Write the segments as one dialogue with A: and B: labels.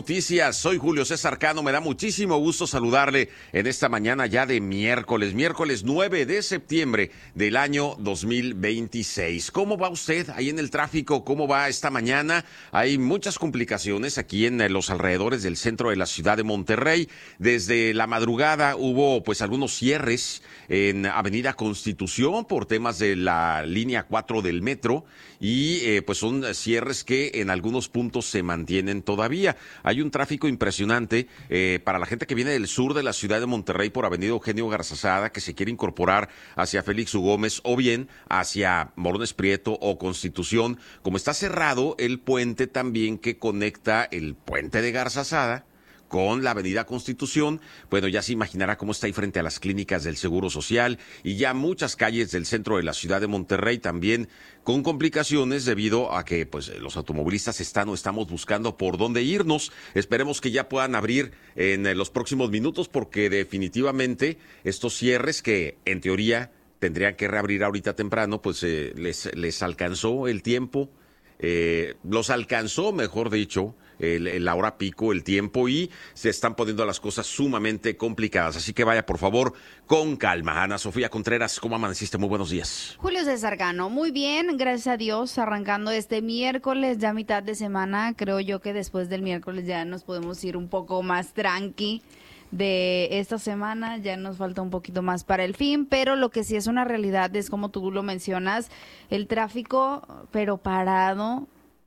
A: Noticias, soy Julio César Cano, me da muchísimo gusto saludarle en esta mañana ya de miércoles 9 de septiembre del año 2026. ¿Cómo va usted ahí en el tráfico? ¿Cómo va esta mañana? Hay muchas complicaciones aquí en los alrededores del centro de la ciudad de Monterrey. Desde la madrugada hubo pues algunos cierres en Avenida Constitución por temas de la línea 4 del metro y pues son cierres que en algunos puntos se mantienen todavía. Hay un tráfico impresionante para la gente que viene del sur de la ciudad de Monterrey por Avenida Eugenio Garzazada, que se quiere incorporar hacia Félix U. Gómez o bien hacia Morones Prieto o Constitución. Como está cerrado el puente también que conecta el puente de Garzazada con la avenida Constitución, bueno, ya se imaginará cómo está ahí frente a las clínicas del Seguro Social y ya muchas calles del centro de la ciudad de Monterrey también con complicaciones debido a que pues los automovilistas estamos buscando por dónde irnos. Esperemos que ya puedan abrir en los próximos minutos porque definitivamente estos cierres que en teoría tendrían que reabrir ahorita temprano, pues les alcanzó el tiempo, los alcanzó, mejor dicho, la hora pico, el tiempo, y se están poniendo las cosas sumamente complicadas. Así que vaya, por favor, con calma. Ana Sofía Contreras, ¿cómo amaneciste? Muy buenos días.
B: Julio César Cano, muy bien, gracias a Dios, arrancando este miércoles, ya mitad de semana. Creo yo que después del miércoles ya nos podemos ir un poco más tranqui de esta semana, ya nos falta un poquito más para el fin, pero lo que sí es una realidad es, como tú lo mencionas, el tráfico, pero parado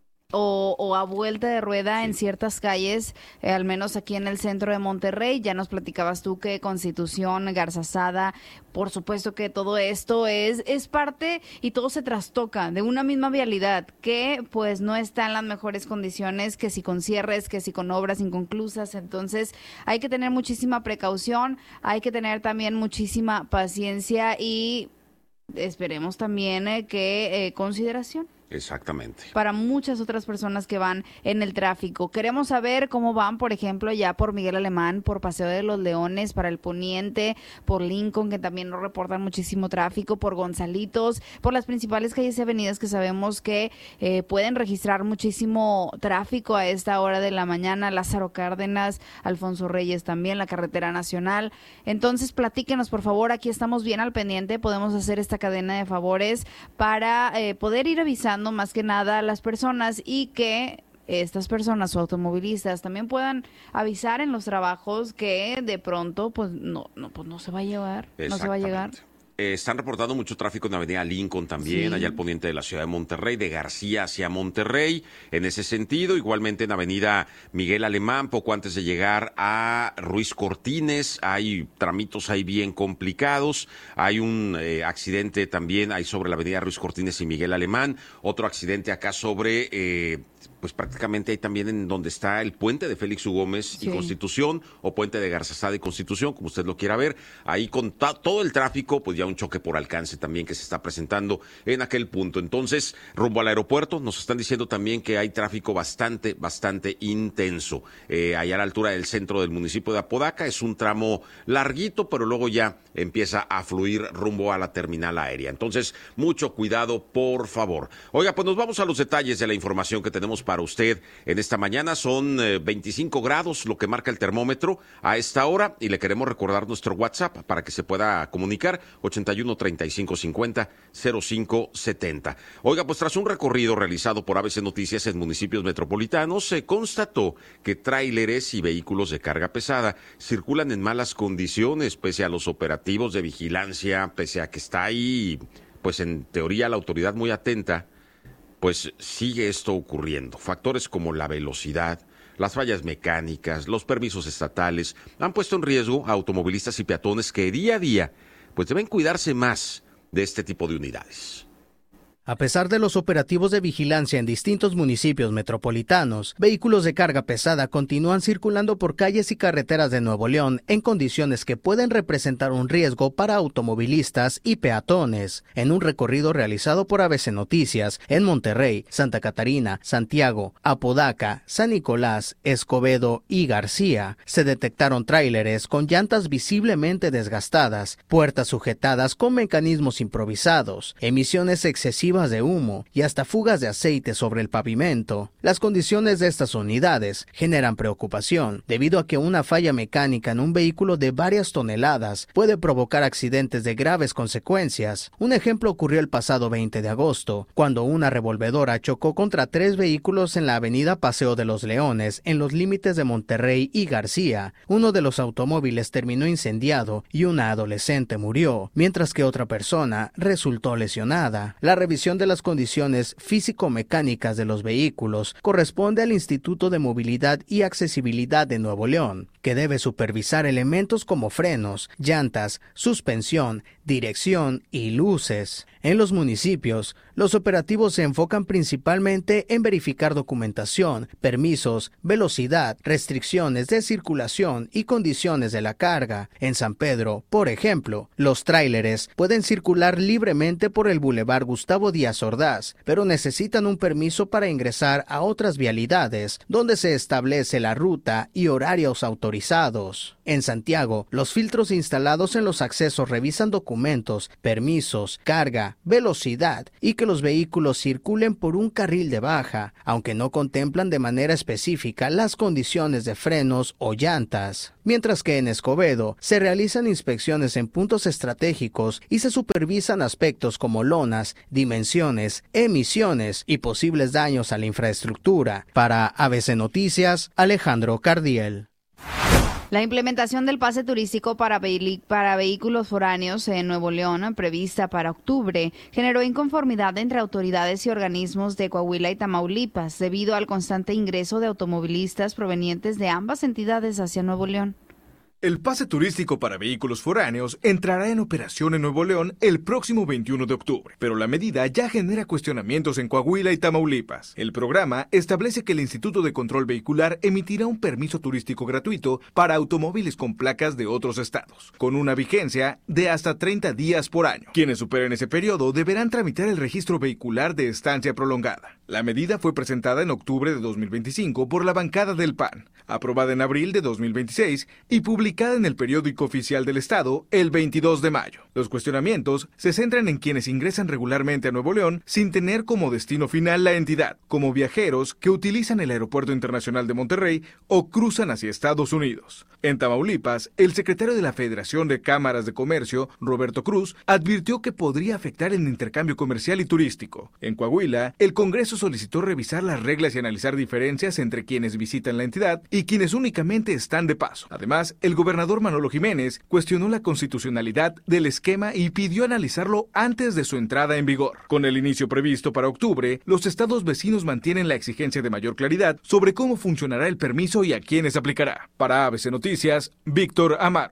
B: o a vuelta de rueda en ciertas calles, al menos aquí en el centro de Monterrey. Ya nos platicabas tú que Constitución, Garzazada, por supuesto que todo esto es parte y todo se trastoca de una misma vialidad que pues no está en las mejores condiciones, que si con cierres, que si con obras inconclusas. Entonces hay que tener muchísima precaución, hay que tener también muchísima paciencia y esperemos también que consideración.
A: Exactamente.
B: Para muchas otras personas que van en el tráfico. Queremos saber cómo van, por ejemplo, ya por Miguel Alemán, por Paseo de los Leones, para el Poniente, por Lincoln, que también nos reportan muchísimo tráfico, por Gonzalitos, por las principales calles y avenidas que sabemos que pueden registrar muchísimo tráfico a esta hora de la mañana. Lázaro Cárdenas, Alfonso Reyes también, la carretera nacional. Entonces, platíquenos, por favor, aquí estamos bien al pendiente, podemos hacer esta cadena de favores para poder ir avisando más que nada a las personas y que estas personas o automovilistas también puedan avisar en los trabajos que de pronto pues no se va a llevar, no se va a llegar.
A: Están reportando mucho tráfico en Avenida Lincoln también, allá al poniente de la ciudad de Monterrey, de García hacia Monterrey, en ese sentido. Igualmente en Avenida Miguel Alemán, poco antes de llegar a Ruiz Cortines, hay tramitos ahí bien complicados. Hay un accidente también ahí sobre la Avenida Ruiz Cortines y Miguel Alemán. Otro accidente acá sobre pues prácticamente ahí también en donde está el puente de Félix U. Gómez y Constitución, o puente de Garzazada y Constitución, como usted lo quiera ver. Ahí con todo el tráfico, pues ya un choque por alcance también que se está presentando en aquel punto. Entonces, rumbo al aeropuerto, nos están diciendo también que hay tráfico bastante intenso. Allá a la altura del centro del municipio de Apodaca, es un tramo larguito, pero luego ya empieza a fluir rumbo a la terminal aérea. Entonces, mucho cuidado, por favor. Oiga, pues nos vamos a los detalles de la información que tenemos para usted en esta mañana. Son 25 grados lo que marca el termómetro a esta hora, y le queremos recordar nuestro WhatsApp para que se pueda comunicar, 81 35 50 05 70. Oiga, pues tras un recorrido realizado por ABC Noticias en municipios metropolitanos, se constató que tráileres y vehículos de carga pesada circulan en malas condiciones pese a los operativos de vigilancia, pese a que está ahí, pues en teoría la autoridad muy atenta. Pues sigue esto ocurriendo. Factores como la velocidad, las fallas mecánicas, los permisos estatales han puesto en riesgo a automovilistas y peatones que día a día pues deben cuidarse más de este tipo de unidades.
C: A pesar de los operativos de vigilancia en distintos municipios metropolitanos, vehículos de carga pesada continúan circulando por calles y carreteras de Nuevo León en condiciones que pueden representar un riesgo para automovilistas y peatones. En un recorrido realizado por ABC Noticias en Monterrey, Santa Catarina, Santiago, Apodaca, San Nicolás, Escobedo y García, se detectaron tráileres con llantas visiblemente desgastadas, puertas sujetadas con mecanismos improvisados, emisiones excesivas excesivas de humo y hasta fugas de aceite sobre el pavimento. Las condiciones de estas unidades generan preocupación, debido a que una falla mecánica en un vehículo de varias toneladas puede provocar accidentes de graves consecuencias. Un ejemplo ocurrió el pasado 20 de agosto, cuando una revolvedora chocó contra 3 vehículos en la avenida Paseo de los Leones, en los límites de Monterrey y García. Uno de los automóviles terminó incendiado y una adolescente murió, mientras que otra persona resultó lesionada. La revisión de las condiciones físico-mecánicas de los vehículos corresponde al Instituto de Movilidad y Accesibilidad de Nuevo León, que debe supervisar elementos como frenos, llantas, suspensión, dirección y luces. En los municipios, los operativos se enfocan principalmente en verificar documentación, permisos, velocidad, restricciones de circulación y condiciones de la carga. En San Pedro, por ejemplo, los tráileres pueden circular libremente por el Boulevard Gustavo Díaz Ordaz, pero necesitan un permiso para ingresar a otras vialidades, donde se establece la ruta y horarios autorizados. En Santiago, los filtros instalados en los accesos revisan documentos, permisos, carga, velocidad y que los vehículos circulen por un carril de baja, aunque no contemplan de manera específica las condiciones de frenos o llantas. Mientras que en Escobedo se realizan inspecciones en puntos estratégicos y se supervisan aspectos como lonas, dimensiones, emisiones y posibles daños a la infraestructura. Para ABC Noticias, Alejandro Cardiel.
B: La implementación del pase turístico para vehículos foráneos en Nuevo León, prevista para octubre, generó inconformidad entre autoridades y organismos de Coahuila y Tamaulipas, debido al constante ingreso de automovilistas provenientes de ambas entidades hacia Nuevo León.
D: El pase turístico para vehículos foráneos entrará en operación en Nuevo León el próximo 21 de octubre, pero la medida ya genera cuestionamientos en Coahuila y Tamaulipas. El programa establece que el Instituto de Control Vehicular emitirá un permiso turístico gratuito para automóviles con placas de otros estados, con una vigencia de hasta 30 días por año. Quienes superen ese periodo deberán tramitar el registro vehicular de estancia prolongada. La medida fue presentada en octubre de 2025 por la bancada del PAN, aprobada en abril de 2026 y publicada en el periódico oficial del Estado el 22 de mayo. Los cuestionamientos se centran en quienes ingresan regularmente a Nuevo León sin tener como destino final la entidad, como viajeros que utilizan el Aeropuerto Internacional de Monterrey o cruzan hacia Estados Unidos. En Tamaulipas, el secretario de la Federación de Cámaras de Comercio, Roberto Cruz, advirtió que podría afectar el intercambio comercial y turístico. En Coahuila, el Congreso solicitó revisar las reglas y analizar diferencias entre quienes visitan la entidad y quienes únicamente están de paso. Además, el gobernador Manolo Jiménez cuestionó la constitucionalidad del esquema y pidió analizarlo antes de su entrada en vigor. Con el inicio previsto para octubre, los estados vecinos mantienen la exigencia de mayor claridad sobre cómo funcionará el permiso y a quiénes aplicará. Para ABC Noticias, Víctor Amaro.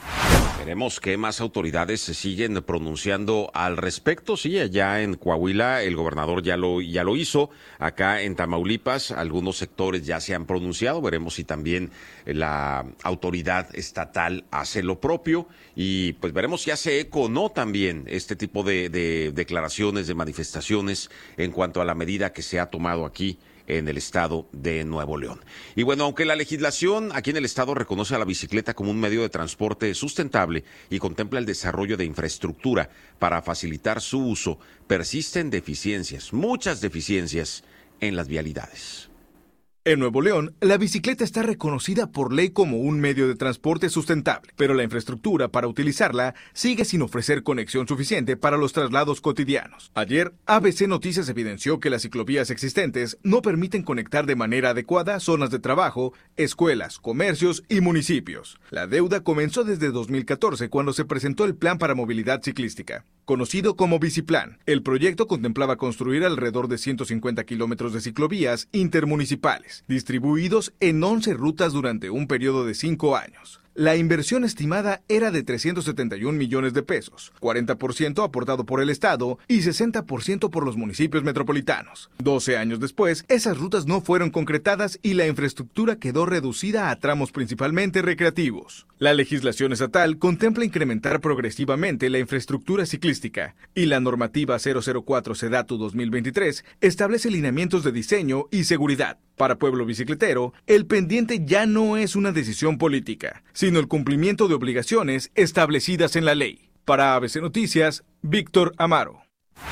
A: Veremos qué más autoridades se siguen pronunciando al respecto. Sí, allá en Coahuila el gobernador ya lo hizo. Acá en Tamaulipas algunos sectores ya se han pronunciado. Veremos si también la autoridad estatal hace lo propio. Y pues veremos si hace eco o no también este tipo de declaraciones, de manifestaciones en cuanto a la medida que se ha tomado aquí en el estado de Nuevo León. Y bueno, aunque la legislación aquí en el estado reconoce a la bicicleta como un medio de transporte sustentable y contempla el desarrollo de infraestructura para facilitar su uso, persisten deficiencias, muchas deficiencias en las vialidades.
D: En Nuevo León, la bicicleta está reconocida por ley como un medio de transporte sustentable, pero la infraestructura para utilizarla sigue sin ofrecer conexión suficiente para los traslados cotidianos. Ayer, ABC Noticias evidenció que las ciclovías existentes no permiten conectar de manera adecuada zonas de trabajo, escuelas, comercios y municipios. La deuda comenzó desde 2014 cuando se presentó el Plan para Movilidad Ciclística, conocido como Biciplan. El proyecto contemplaba construir alrededor de 150 kilómetros de ciclovías intermunicipales, distribuidos en 11 rutas durante un periodo de 5 años. La inversión estimada era de 371 millones de pesos, 40% aportado por el Estado y 60% por los municipios metropolitanos. 12 años después, esas rutas no fueron concretadas y la infraestructura quedó reducida a tramos principalmente recreativos. La legislación estatal contempla incrementar progresivamente la infraestructura ciclística y la normativa 004 SEDATU 2023 establece lineamientos de diseño y seguridad. Para Pueblo Bicicletero, el pendiente ya no es una decisión política, sino el cumplimiento de obligaciones establecidas en la ley. Para ABC Noticias, Víctor Amaro.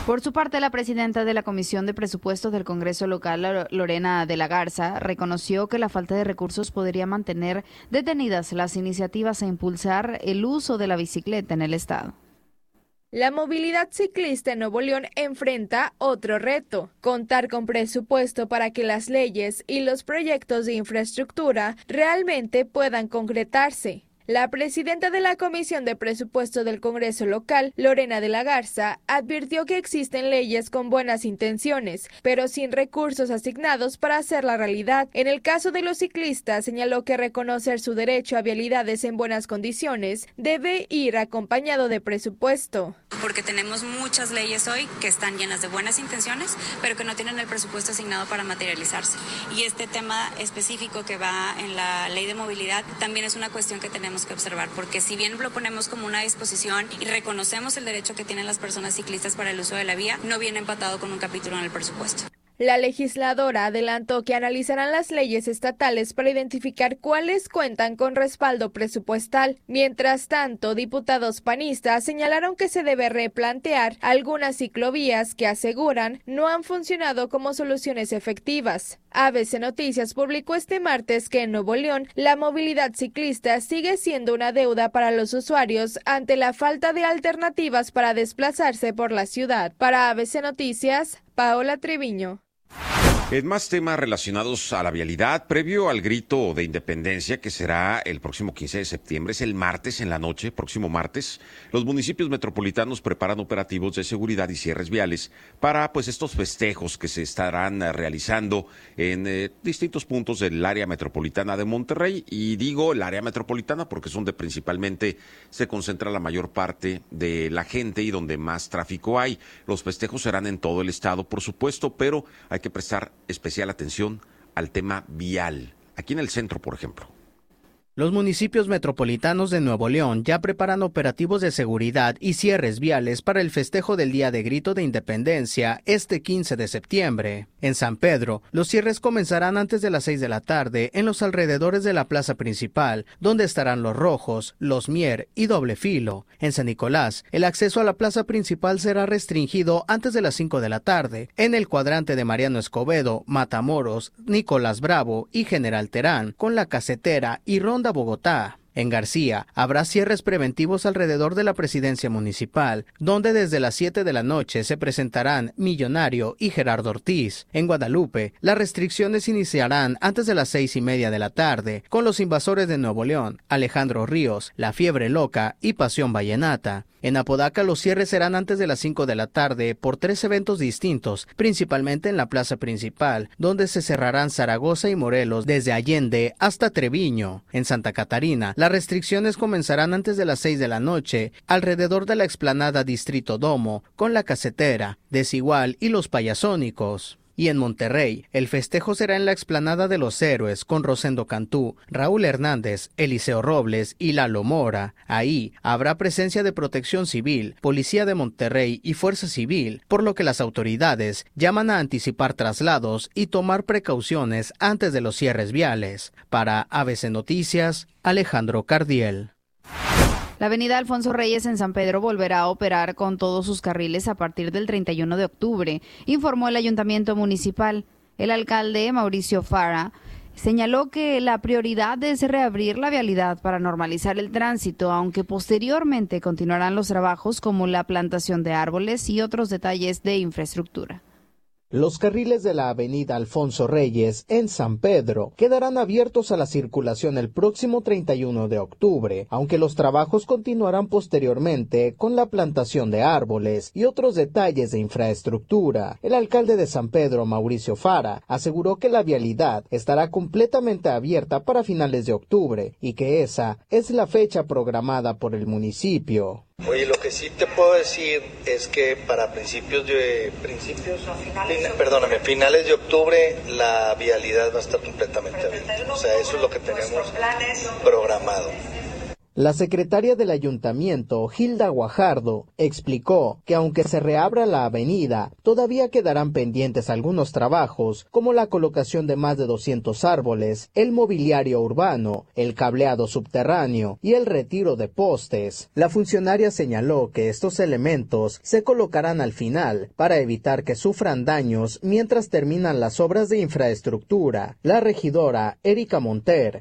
B: Por su parte, la presidenta de la Comisión de Presupuestos del Congreso Local, Lorena de la Garza, reconoció que la falta de recursos podría mantener detenidas las iniciativas a impulsar el uso de la bicicleta en el estado.
E: La movilidad ciclista en Nuevo León enfrenta otro reto: contar con presupuesto para que las leyes y los proyectos de infraestructura realmente puedan concretarse. La presidenta de la Comisión de Presupuesto del Congreso Local, Lorena de la Garza, advirtió que existen leyes con buenas intenciones, pero sin recursos asignados para hacerla realidad. En el caso de los ciclistas, señaló que reconocer su derecho a vialidades en buenas condiciones debe ir acompañado de presupuesto.
F: Porque tenemos muchas leyes hoy que están llenas de buenas intenciones, pero que no tienen el presupuesto asignado para materializarse. Y este tema específico que va en la ley de movilidad también es una cuestión que tenemos que observar, porque si bien lo ponemos como una disposición y reconocemos el derecho que tienen las personas ciclistas para el uso de la vía, no viene empatado con un capítulo en el presupuesto.
E: La legisladora adelantó que analizarán las leyes estatales para identificar cuáles cuentan con respaldo presupuestal. Mientras tanto, diputados panistas señalaron que se debe replantear algunas ciclovías que aseguran no han funcionado como soluciones efectivas. ABC Noticias publicó este martes que en Nuevo León la movilidad ciclista sigue siendo una deuda para los usuarios ante la falta de alternativas para desplazarse por la ciudad. Para ABC Noticias, Paola Treviño.
A: En más temas relacionados a la vialidad, previo al grito de independencia que será el próximo 15 de septiembre, es el martes en la noche, próximo martes, los municipios metropolitanos preparan operativos de seguridad y cierres viales para estos festejos que se estarán realizando en distintos puntos del área metropolitana de Monterrey. Y digo el área metropolitana porque es donde principalmente se concentra la mayor parte de la gente y donde más tráfico hay. Los festejos serán en todo el estado, por supuesto, pero hay que prestar especial atención al tema vial. Aquí en el centro, por ejemplo.
C: Los municipios metropolitanos de Nuevo León ya preparan operativos de seguridad y cierres viales para el festejo del Día de Grito de Independencia este 15 de septiembre. En San Pedro, los cierres comenzarán antes de las 6 de la tarde en los alrededores de la plaza principal, donde estarán los Rojos, los Mier y Doble Filo. En San Nicolás, el acceso a la plaza principal será restringido antes de las 5 de la tarde. En el cuadrante de Mariano Escobedo, Matamoros, Nicolás Bravo y General Terán, con La Casetera y Ronda Bogotá. En García, habrá cierres preventivos alrededor de la presidencia municipal, donde desde las 7 de la noche se presentarán Millonario y Gerardo Ortiz. En Guadalupe, las restricciones iniciarán antes de las 6:30 de la tarde, con los Invasores de Nuevo León, Alejandro Ríos, La Fiebre Loca y Pasión Vallenata. En Apodaca, los cierres serán antes de las 5 de la tarde por 3 eventos distintos, principalmente en la plaza principal, donde se cerrarán Zaragoza y Morelos desde Allende hasta Treviño. En Santa Catarina, las restricciones comenzarán antes de las 6 de la noche, alrededor de la explanada Distrito Domo, con La Casetera, Desigual y los Payasónicos. Y en Monterrey, el festejo será en la explanada de los Héroes con Rosendo Cantú, Raúl Hernández, Eliseo Robles y Lalo Mora. Ahí habrá presencia de Protección Civil, Policía de Monterrey y Fuerza Civil, por lo que las autoridades llaman a anticipar traslados y tomar precauciones antes de los cierres viales. Para ABC Noticias, Alejandro Cardiel.
B: La avenida Alfonso Reyes en San Pedro volverá a operar con todos sus carriles a partir del 31 de octubre, informó el ayuntamiento municipal. El alcalde Mauricio Fara señaló que la prioridad es reabrir la vialidad para normalizar el tránsito, aunque posteriormente continuarán los trabajos como la plantación de árboles y otros detalles de infraestructura.
C: Los carriles de la avenida Alfonso Reyes en San Pedro quedarán abiertos a la circulación el próximo 31 de octubre, aunque los trabajos continuarán posteriormente con la plantación de árboles y otros detalles de infraestructura. El alcalde de San Pedro, Mauricio Fara, aseguró que la vialidad estará completamente abierta para finales de octubre y que esa es la fecha programada por el municipio.
G: Oye, lo que sí te puedo decir es que para finales de octubre la vialidad va a estar completamente abierta. O sea, eso es lo que tenemos programado.
C: La secretaria del ayuntamiento, Hilda Guajardo, explicó que aunque se reabra la avenida, todavía quedarán pendientes algunos trabajos, como la colocación de más de 200 árboles, el mobiliario urbano, el cableado subterráneo y el retiro de postes. La funcionaria señaló que estos elementos se colocarán al final para evitar que sufran daños mientras terminan las obras de infraestructura. La regidora Erika Monter